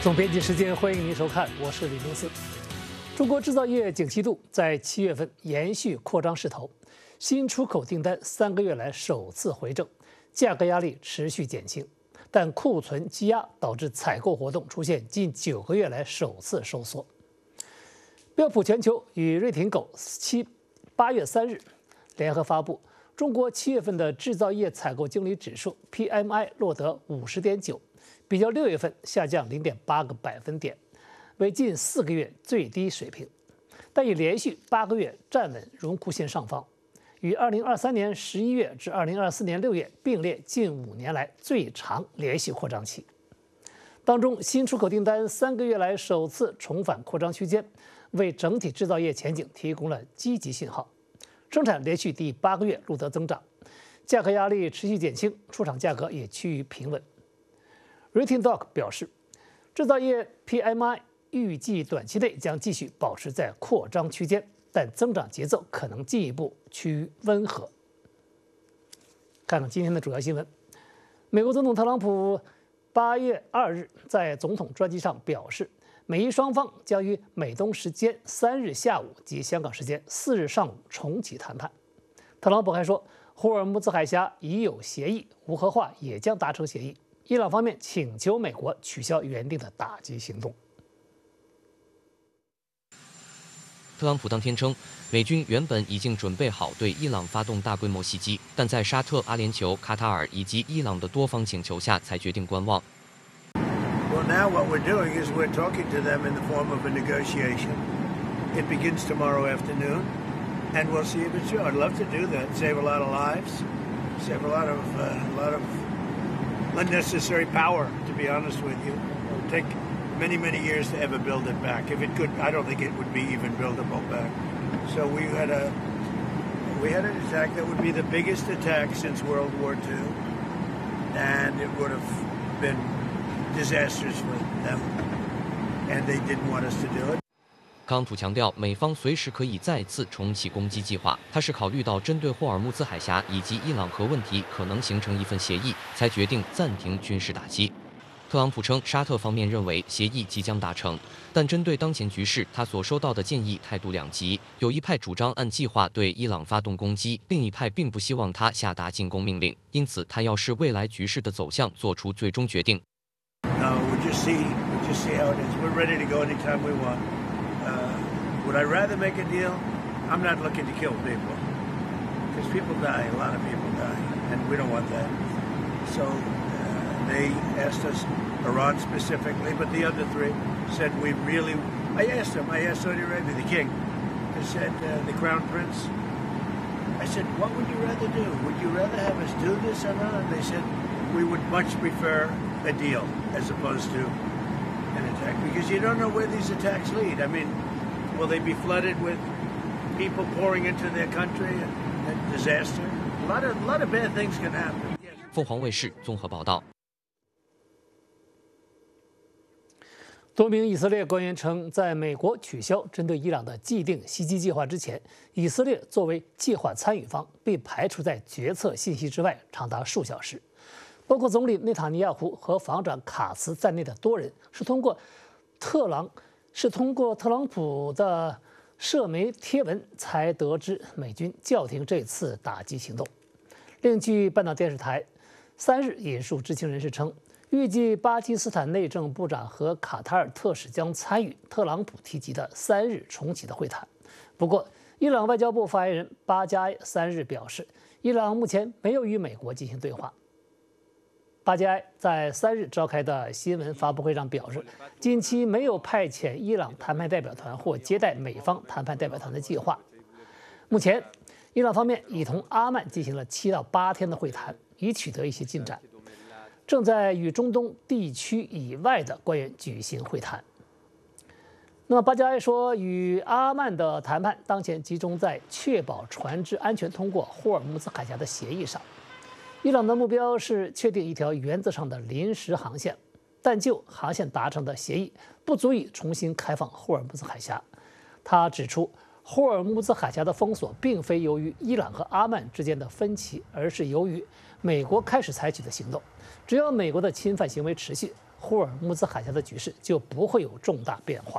总编辑时间，欢迎您收看，我是李明思。中国制造业景气度在7月份延续扩张势头，新出口订单3个月来首次回正，价格压力持续减轻，但库存积压导致采购活动出现近9个月来首次收缩。标普全球与瑞廷狗8月3日联合发布，中国7月份的制造业采购经理指数 PMI 落得50.9，比较6月份下降0.8个百分点，为近4个月最低水平，但已连续8个月站稳荣枯线上方，与2023年11月至2024年6月并列近5年来最长连续扩张期。当中，新出口订单3个月来首次重返扩张区间，为整体制造业前景提供了积极信号。生产连续第8个月录得增长，价格压力持续减轻，出厂价格也趋于平稳。Rating Doc 表示，制造业 PMI 预计短期内将继续保持在扩张区间，但增长节奏可能进一步趋于温和。看看今天的主要新闻，美国总统特朗普8月2日在总统专机上表示，美伊双方将于美东时间3日下午及香港时间4日上午重启谈判。特朗普还说，霍尔木兹海峡已有协议，无核化也将达成协议。伊朗方面请求美国取消原定的打击行动。 特朗普当天称，美军原本已经准备好对伊朗发动大规模袭击，但在沙特、阿联酋、卡塔尔以及伊朗的多方请求下，才决定观望。 Well, now what we're doing is we're talking to them in the form of a negotiation. It begins tomorrow afternoon, and we'll see if it's true. I'd love to do that, save a lot of lives, save a lot of unnecessary power, to be honest with you. It would take many, many years to ever build it back. If it could, I don't think it would be even buildable back. So we had an attack that would be the biggest attack since World War II, and it would have been disastrous for them, and they didn't want us to do it. 特朗普强调，美方随时可以再次重启攻击计划。他是考虑到针对霍尔木兹海峡以及伊朗核问题可能形成一份协议，才决定暂停军事打击。特朗普称，沙特方面认为协议即将达成，但针对当前局势，他所收到的建议态度两极。有一派主张按计划对伊朗发动攻击，另一派并不希望他下达进攻命令，因此他要视未来局势的走向做出最终决定。 No, we just see how it is. We're ready to go anytime we want. Would I rather make a deal? I'm not looking to kill people, because people die. A lot of people die, and we don't want that. So they asked us, Iran specifically, but the other three said we really. I asked Saudi Arabia, the king. I said, the crown prince. I said, what would you rather do? Would you rather have us do this or not? And they said, we would much prefer a deal as opposed to an attack, because you don't know where these attacks lead. I mean, will they be flooded with people pouring into their country and disaster? A lot of bad things can happen. 凤凰卫视综合报道。 多名以色列官员称，在美国取消针对伊朗的既定袭击计划之前，以色列作为计划参与方被排除在决策信息之外长达数小时。包括总理内塔尼亚胡和防长卡茨在内的多人是通过特朗普的社媒贴文才得知美军叫停这次打击行动。另据半岛电视台3日引述知情人士称，预计巴基斯坦内政部长和卡塔尔特使将参与特朗普提及的3日重启的会谈。不过，伊朗外交部发言人巴加埃3日表示，伊朗目前没有与美国进行对话。巴加埃在3日召开的新闻发布会上表示，近期没有派遣伊朗谈判代表团或接待美方谈判代表团的计划。目前，伊朗方面已同阿曼进行了7到8天的会谈，已取得一些进展，正在与中东地区以外的官员举行会谈。那么巴加埃说，与阿曼的谈判当前集中在确保船只安全通过霍尔木兹海峡的协议上。伊朗的目标是确定一条原则上的临时航线，但就航线达成的协议不足以重新开放霍尔木兹海峡。他指出，霍尔木兹海峡的封锁并非由于伊朗和阿曼之间的分歧，而是由于美国开始采取的行动。只要美国的侵犯行为持续， 霍尔木兹海峡的局势就不会有重大变化。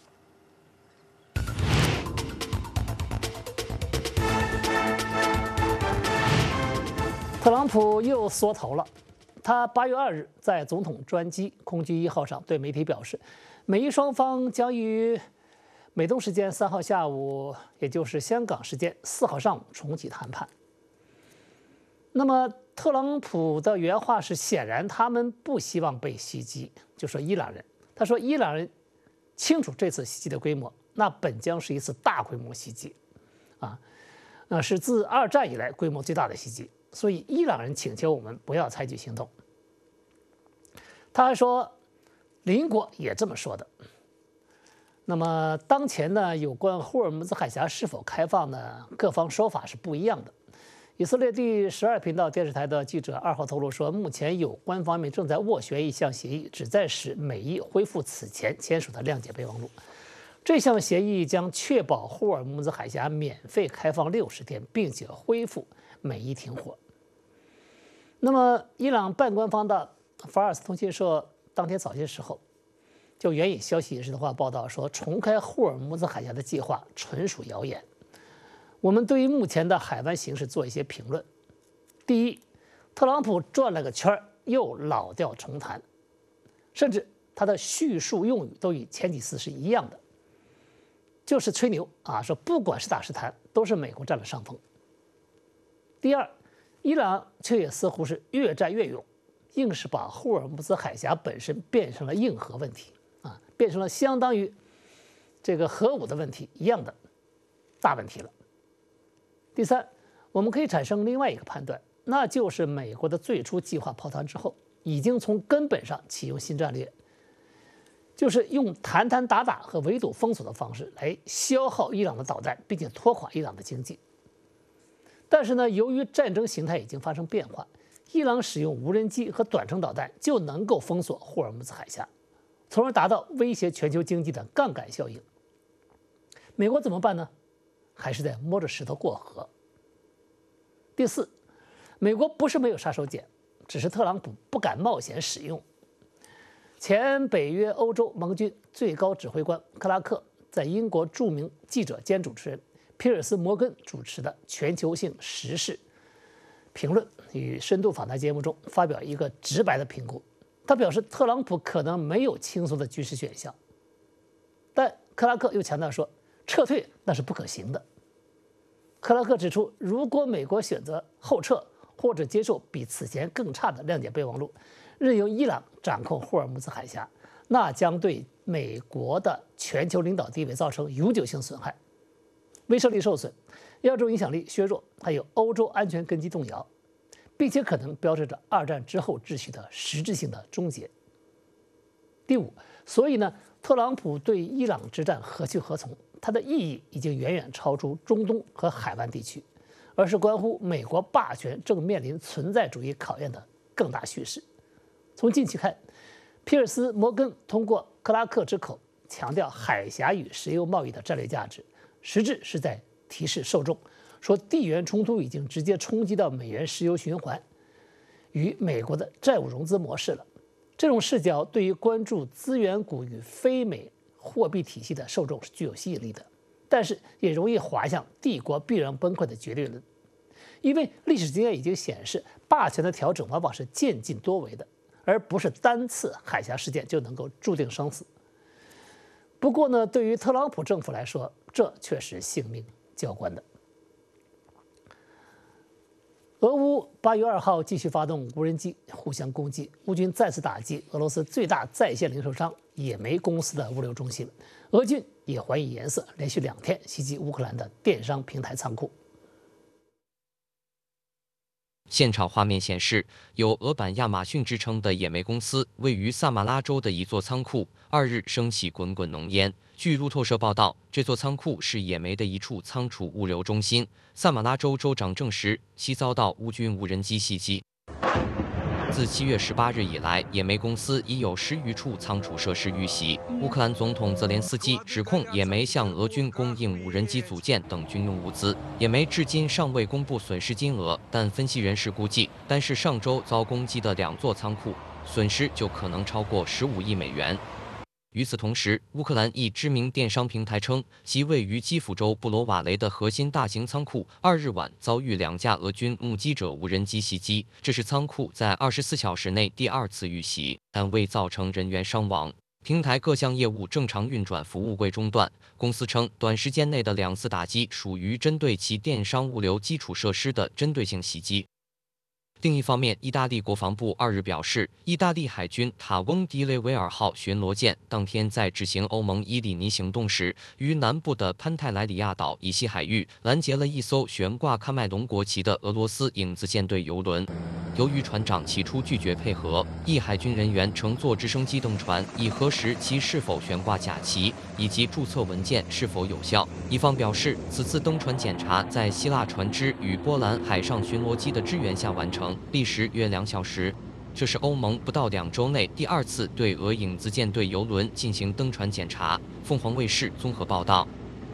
特朗普又缩头了。他8月2日在总统专机空军1号上对媒体表示，美伊双方将于美东时间3号下午，也就是香港时间4号上午重启谈判。那么特朗普的原话是：显然他们不希望被袭击，就说伊朗人。他说伊朗人清楚这次袭击的规模，那本将是一次大规模袭击，是自2战以来规模最大的袭击。所以伊朗人请求我们不要采取行动。他还说，邻国也这么说的。那么当前呢，有关霍尔木兹海峡是否开放呢，各方说法是不一样的。以色列第12频道电视台的记者2号透露说，目前有关方面正在斡旋一项协议，旨在使美伊恢复此前签署的谅解备忘录。这项协议将确保霍尔木兹海峡免费开放60天，并且恢复美伊停火。那么，伊朗半官方的法尔斯通讯社当天早些时候就援引消息人士的话报道说，重开霍尔木兹海峡的计划纯属谣言。我们对于目前的海湾形势做一些评论。第一，特朗普转了个圈又老调重弹，甚至他的叙述用语都与前几次是一样的，就是吹牛说不管是打是谈，都是美国占了上风。第二，伊朗却也似乎是越战越勇，硬是把霍尔木兹海峡本身变成了硬核问题变成了相当于这个核武的问题一样的大问题了。第三，我们可以产生另外一个判断，那就是美国的最初计划泡汤之后，已经从根本上启用新战略，就是用谈谈打打和围堵封锁的方式来消耗伊朗的导弹，并且拖垮伊朗的经济。但是呢，由于战争形态已经发生变化，伊朗使用无人机和短程导弹就能够封锁霍尔木兹海峡，从而达到威胁全球经济的杠杆效应。美国怎么办呢？还是在摸着石头过河。第四，美国不是没有杀手锏，只是特朗普不敢冒险使用。前北约欧洲盟军最高指挥官克拉克在英国著名记者兼主持人皮尔斯·摩根主持的全球性时事评论与深度访谈节目中发表一个直白的评估。他表示，特朗普可能没有轻松的军事选项，但克拉克又强调说，撤退那是不可行的。克拉克指出，如果美国选择后撤或者接受比此前更差的谅解备忘录，任由伊朗掌控霍尔木兹海峡，那将对美国的全球领导地位造成永久性损害，威慑力受损，亚洲影响力削弱，还有欧洲安全根基动摇，并且可能标志着2战之后秩序的实质性的终结。第五，所以呢，特朗普对伊朗之战何去何从，它的意义已经远远超出中东和海湾地区，而是关乎美国霸权正面临存在主义考验的更大叙事。从近期看，皮尔斯·摩根通过克拉克之口强调海峡与石油贸易的战略价值，实质是在提示受众，说地缘冲突已经直接冲击到美元石油循环与美国的债务融资模式了。这种视角对于关注资源股与非美货币体系的受众是具有吸引力的，但是也容易滑向帝国必然崩溃的绝对论，因为历史经验已经显示，霸权的调整往往是渐进多维的，而不是单次海峡事件就能够注定生死。不过呢，对于特朗普政府来说，这却是性命交关的。俄乌8月2号继续发动无人机互相攻击，乌军再次打击俄罗斯最大在线零售商野莓公司的物流中心，俄军也还以颜色，连续2天袭击乌克兰的电商平台仓库。 现场画面显示，有俄版亚马逊之称的野莓公司位于萨马拉州的一座仓库，2日升起滚滚浓烟。据路透社报道，这座仓库是野莓的一处仓储物流中心。萨马拉州州长证实，其遭到乌军无人机袭击。自7月18日以来，野莓公司已有10余处仓储设施遇袭。乌克兰总统泽连斯基指控野莓向俄军供应无人机组件等军用物资。野莓至今尚未公布损失金额，但分析人士估计，单是上周遭攻击的2座仓库， 损失就可能超过15亿美元。与此同时，乌克兰一知名电商平台称，其位于基辅州布罗瓦雷的核心大型仓库2日晚遭遇2架俄军目击者无人机袭击，这是仓库在24小时内第2次遇袭，但未造成人员伤亡。平台各项业务正常运转，服务未中断。公司称，短时间内的2次打击属于针对其电商物流基础设施的针对性袭击。另一方面，意大利国防部2日表示，意大利海军塔翁迪雷维尔号巡逻舰当天在执行欧盟伊里尼行动时，于南部的潘泰莱里亚岛以西海域拦截了一艘悬挂喀麦隆国旗的俄罗斯影子舰队油轮。由于船长起初拒绝配合，意海军人员乘坐直升机登船，以核实其是否悬挂假旗以及注册文件是否有效。一方表示，此次登船检查在希腊船只与波兰海上巡逻机的支援下完成，历时约2小时。这是欧盟不到2周内第2次对俄影子舰队油轮进行登船检查。凤凰卫视综合报道。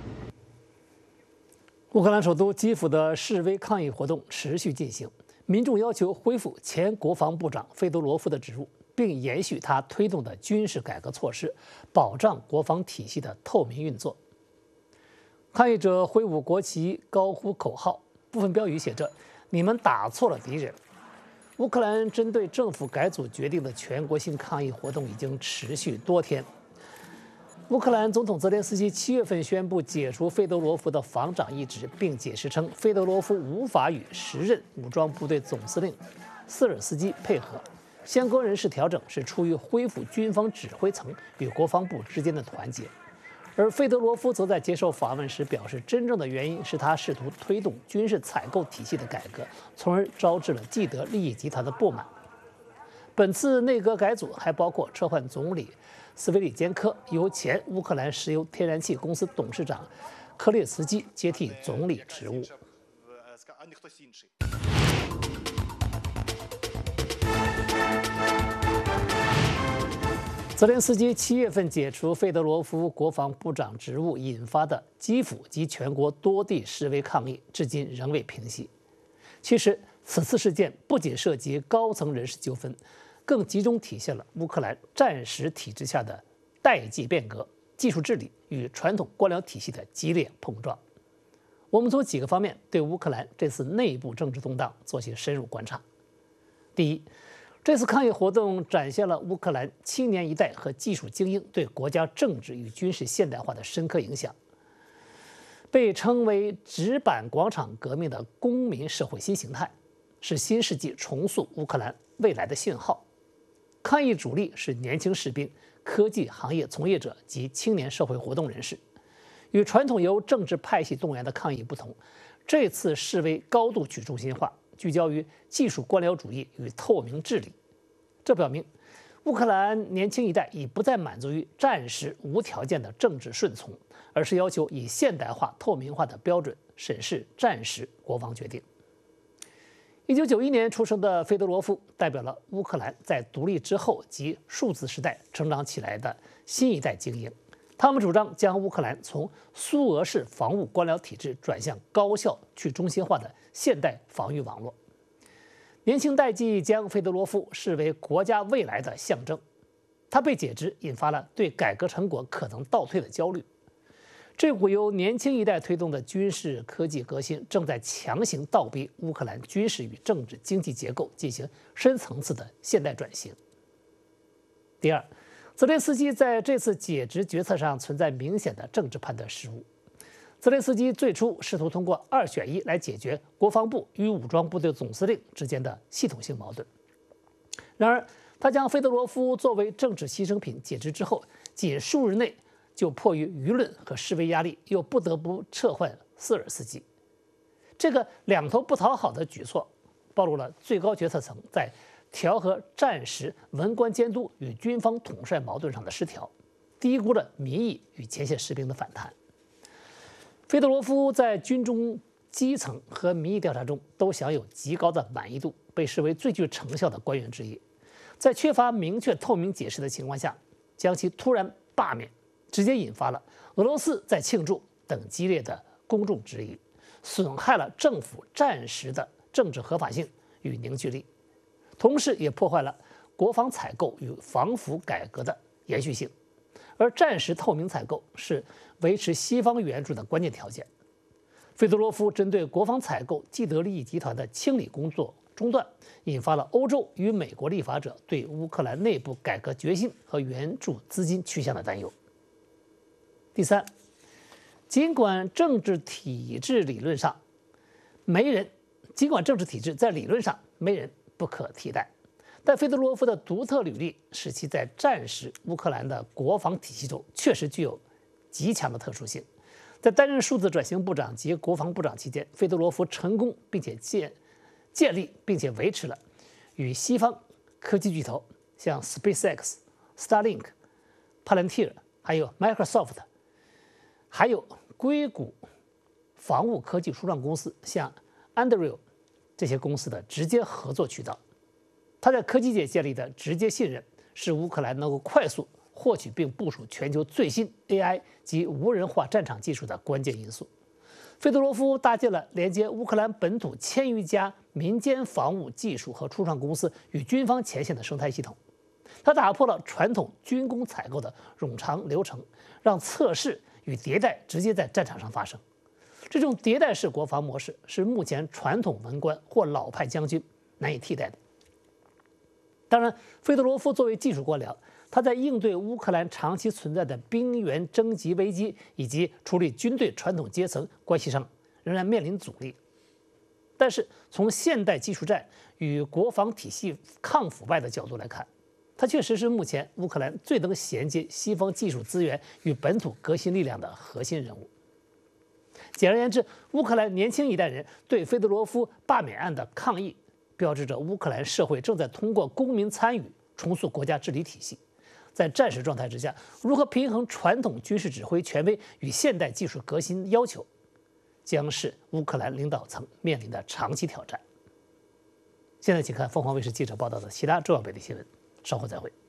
乌克兰首都基辅的示威抗议活动持续进行，民众要求恢复前国防部长费多罗夫的职务，并延续他推动的军事改革措施，保障国防体系的透明运作。抗议者挥舞国旗，高呼口号，部分标语写着“你们打错了敌人”。乌克兰针对政府改组决定的全国性抗议活动已经持续多天。乌克兰总统泽连斯基7月份宣布解除费德罗夫的防长一职，并解释称，费德罗夫无法与时任武装部队总司令瑟尔斯基配合。相关人士调整是出于恢复军方指挥层与国防部之间的团结。而费德罗夫则在接受访问时表示，真正的原因是他试图推动军事采购体系的改革，从而招致了既得利益集团的不满。本次内阁改组还包括撤换总理斯维里坚科，由前乌克兰石油天然气公司董事长科列茨基接替总理职务。泽连斯基7月份解除费德罗夫国防部长职务引发的基辅及全国多地示威抗议，至今仍未平息。其实，此次事件不仅涉及高层人事纠纷，更集中体现了乌克兰战时体制下的代际变革、技术治理与传统官僚体系的激烈碰撞。我们从几个方面对乌克兰这次内部政治动荡做些深入观察。第一，这次抗议活动展现了乌克兰青年一代和技术精英对国家政治与军事现代化的深刻影响。被称为纸板广场革命的公民社会新形态，是新世纪重塑乌克兰未来的信号。抗议主力是年轻士兵、科技行业从业者及青年社会活动人士。与传统由政治派系动员的抗议不同，这次示威高度去中心化，聚焦于技术官僚主义与透明治理。这表明，乌克兰年轻一代已不再满足于战时无条件的政治顺从，而是要求以现代化、透明化的标准审视战时国防决定。1991年出生的费德罗夫代表了乌克兰在独立之后及数字时代成长起来的新一代精英。他们主张将乌克兰从苏俄式防务官僚体制转向高效去中心化的现代防御网络。年轻代际将费德罗夫视为国家未来的象征，他被解职引发了对改革成果可能倒退的焦虑。这股由年轻一代推动的军事科技革新，正在强行倒逼乌克兰军事与政治经济结构进行深层次的现代转型。第二，泽连斯基在这次解职决策上存在明显的政治判断失误。泽连斯基最初试图通过2选1来解决国防部与武装部队总司令之间的系统性矛盾。然而，他将费德罗夫作为政治牺牲品解职之后，仅数日内就迫于舆论和示威压力，又不得不撤换瑟尔斯基。这个两头不讨好的举措，暴露了最高决策层在调和战时文官监督与军方统帅矛盾上的失调，低估了民意与前线士兵的反弹。费德罗夫在军中基层和民意调查中都享有极高的满意度，被视为最具成效的官员之一。在缺乏明确透明解释的情况下，将其突然罢免，直接引发了俄罗斯在庆祝等激烈的公众质疑，损害了政府战时的政治合法性与凝聚力，同时也破坏了国防采购与防腐改革的延续性，而战时透明采购是维持西方援助的关键条件。费多罗夫针对国防采购既得利益集团的清理工作中断，引发了欧洲与美国立法者对乌克兰内部改革决心和援助资金去向的担忧。第三，尽管政治体制在理论上没人不可替代，但费德罗夫的独特履历使其在战时乌克兰的国防体系中确实具有极强的特殊性。在担任数字转型部长及国防部长期间，费德罗夫成功并且建立并且维持了与西方科技巨头像 SpaceX、Starlink、Palantir 还有 Microsoft， 还有硅谷防务科技初创公司像 Anduril 这些公司的直接合作渠道。他在科技界建立的直接信任，使乌克兰能够快速获取并部署全球最新 AI 及无人化战场技术的关键因素。费德罗夫搭建了连接乌克兰本土1000余家民间防务技术和初创公司与军方前线的生态系统。他打破了传统军工采购的冗长流程，让测试与迭代直接在战场上发生。这种迭代式国防模式是目前传统文官或老派将军难以替代的。当然，费德罗夫作为技术官僚，他在应对乌克兰长期存在的兵员征集危机以及处理军队传统阶层关系上仍然面临阻力。但是从现代技术战与国防体系抗腐败的角度来看，他确实是目前乌克兰最能衔接西方技术资源与本土革新力量的核心人物。简而言之，乌克兰年轻一代人对费德罗夫罢免案的抗议，标志着乌克兰社会正在通过公民参与重塑国家治理体系。在战时状态之下，如何平衡传统军事指挥权威与现代技术革新要求，将是乌克兰领导层面临的长期挑战。现在请看凤凰卫视记者报道的其他重要本地新闻，稍后再会。